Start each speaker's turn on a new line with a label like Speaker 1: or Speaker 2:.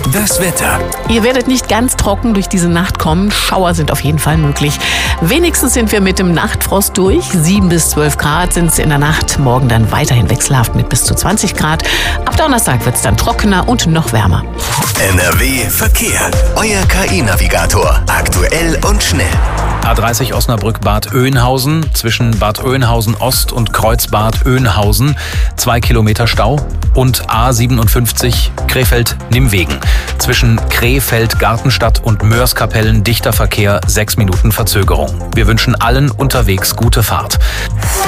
Speaker 1: Das Wetter.
Speaker 2: Ihr werdet nicht ganz trocken durch diese Nacht kommen. Schauer sind auf jeden Fall möglich. Wenigstens sind wir mit dem Nachtfrost durch. 7 bis 12 Grad sind es in der Nacht. Morgen dann weiterhin wechselhaft mit bis zu 20 Grad. Ab Donnerstag wird es dann trockener und noch wärmer.
Speaker 1: NRW Verkehr. Euer KI-Navigator. Aktuell und schnell.
Speaker 3: A30 Osnabrück-Bad Oeynhausen zwischen Bad Oeynhausen Ost und Kreuzbad Oeynhausen 2 Kilometer Stau und A57 Krefeld-Nimwegen zwischen Krefeld-Gartenstadt und Möhrskapellen dichter Verkehr 6 Minuten Verzögerung. Wir wünschen allen unterwegs gute Fahrt.